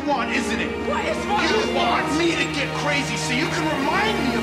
want, isn't it? What is what? You want me to get crazy so you can remind me